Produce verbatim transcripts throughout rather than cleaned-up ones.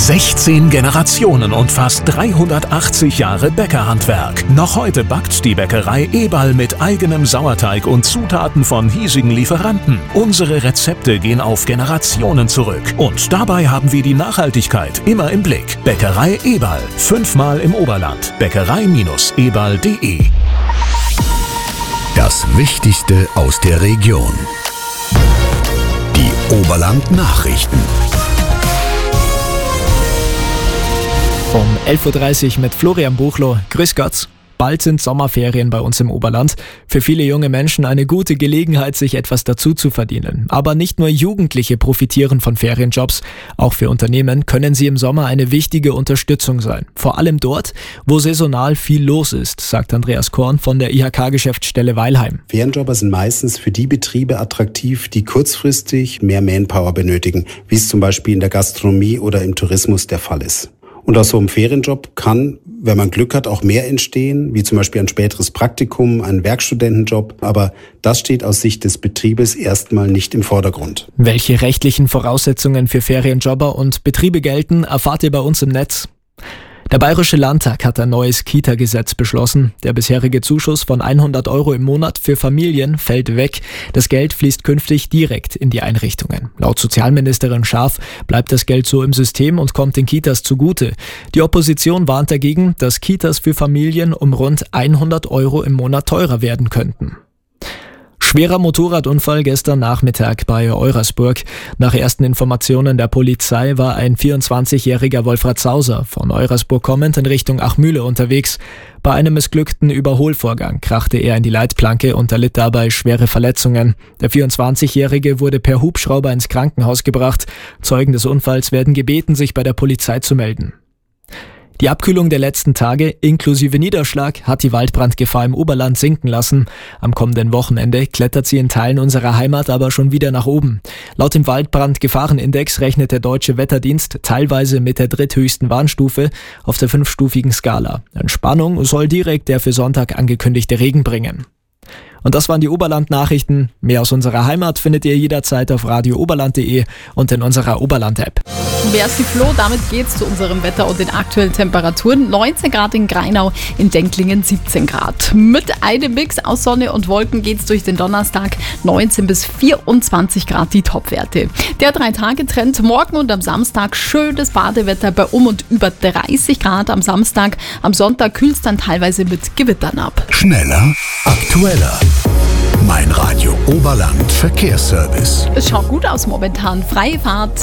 sechzehn Generationen und fast dreihundertachtzig Jahre Bäckerhandwerk. Noch heute backt die Bäckerei Eberl mit eigenem Sauerteig und Zutaten von hiesigen Lieferanten. Unsere Rezepte gehen auf Generationen zurück. Und dabei haben wir die Nachhaltigkeit immer im Blick. Bäckerei Eberl. Fünfmal im Oberland. Bäckerei Eberl punkt de. Das Wichtigste aus der Region. Die Oberland-Nachrichten. Um elf Uhr dreißig mit Florian Buchloh. Grüß Gott. Bald sind Sommerferien bei uns im Oberland. Für viele junge Menschen eine gute Gelegenheit, sich etwas dazu zu verdienen. Aber nicht nur Jugendliche profitieren von Ferienjobs. Auch für Unternehmen können sie im Sommer eine wichtige Unterstützung sein. Vor allem dort, wo saisonal viel los ist, sagt Andreas Korn von der I H K-Geschäftsstelle Weilheim. Ferienjobber sind meistens für die Betriebe attraktiv, die kurzfristig mehr Manpower benötigen, wie es zum Beispiel in der Gastronomie oder im Tourismus der Fall ist. Und aus so einem Ferienjob kann, wenn man Glück hat, auch mehr entstehen, wie zum Beispiel ein späteres Praktikum, ein Werkstudentenjob. Aber das steht aus Sicht des Betriebes erstmal nicht im Vordergrund. Welche rechtlichen Voraussetzungen für Ferienjobber und Betriebe gelten, erfahrt ihr bei uns im Netz. Der Bayerische Landtag hat ein neues Kita-Gesetz beschlossen. Der bisherige Zuschuss von hundert Euro im Monat für Familien fällt weg. Das Geld fließt künftig direkt in die Einrichtungen. Laut Sozialministerin Schaaf bleibt das Geld so im System und kommt den Kitas zugute. Die Opposition warnt dagegen, dass Kitas für Familien um rund hundert Euro im Monat teurer werden könnten. Schwerer Motorradunfall gestern Nachmittag bei Eurasburg. Nach ersten Informationen der Polizei war ein vierundzwanzigjähriger Wolfrat Sauser von Eurasburg kommend in Richtung Achmühle unterwegs. Bei einem missglückten Überholvorgang krachte er in die Leitplanke und erlitt dabei schwere Verletzungen. Der vierundzwanzigjährige wurde per Hubschrauber ins Krankenhaus gebracht. Zeugen des Unfalls werden gebeten, sich bei der Polizei zu melden. Die Abkühlung der letzten Tage inklusive Niederschlag hat die Waldbrandgefahr im Oberland sinken lassen. Am kommenden Wochenende klettert sie in Teilen unserer Heimat aber schon wieder nach oben. Laut dem Waldbrandgefahrenindex rechnet der Deutsche Wetterdienst teilweise mit der dritthöchsten Warnstufe auf der fünfstufigen Skala. Entspannung soll direkt der für Sonntag angekündigte Regen bringen. Und das waren die Oberland-Nachrichten. Mehr aus unserer Heimat findet ihr jederzeit auf radio oberland punkt de und in unserer Oberland-App. Merci Flo, damit geht's zu unserem Wetter und den aktuellen Temperaturen. neunzehn Grad in Greinau, in Denklingen siebzehn Grad. Mit einem Mix aus Sonne und Wolken geht's durch den Donnerstag. neunzehn bis vierundzwanzig Grad die Topwerte. Der Drei-Tage-Trend morgen und am Samstag schönes Badewetter bei um und über dreißig Grad am Samstag. Am Sonntag kühlt's dann teilweise mit Gewittern ab. Schneller, aktueller. Mein Radio Oberland Verkehrsservice. Es schaut gut aus momentan. Freie Fahrt.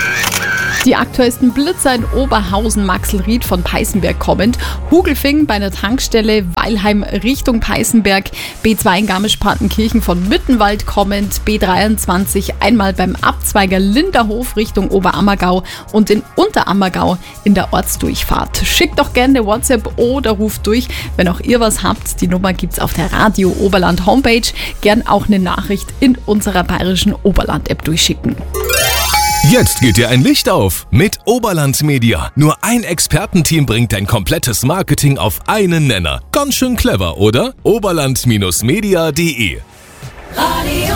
Die aktuellsten Blitzer in Oberhausen, Maxelried von Peißenberg kommend, Hugelfing bei der Tankstelle, Weilheim Richtung Peißenberg, B zwei in Garmisch-Partenkirchen von Mittenwald kommend, B dreiundzwanzig einmal beim Abzweiger Linderhof Richtung Oberammergau und in Unterammergau in der Ortsdurchfahrt. Schickt doch gerne WhatsApp oder ruft durch, wenn auch ihr was habt. Die Nummer gibt's auf der Radio Oberland Homepage. Gern auch eine Nachricht in unserer bayerischen Oberland-App durchschicken. Jetzt geht dir ein Licht auf mit Oberland Media. Nur ein Expertenteam bringt dein komplettes Marketing auf einen Nenner. Ganz schön clever, oder? oberland Media punkt de. Radio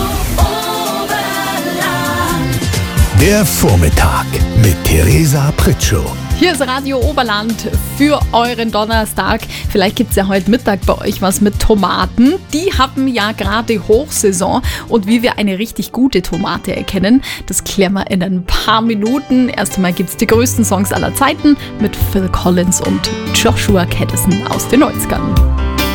Oberland. Der Vormittag mit Theresa Pritschow. Hier ist Radio Oberland für euren Donnerstag. Vielleicht gibt es ja heute Mittag bei euch was mit Tomaten. Die haben ja gerade Hochsaison. Und wie wir eine richtig gute Tomate erkennen, das klären wir in ein paar Minuten. Erst einmal gibt es die größten Songs aller Zeiten mit Phil Collins und Joshua Caddison aus den neunzigern.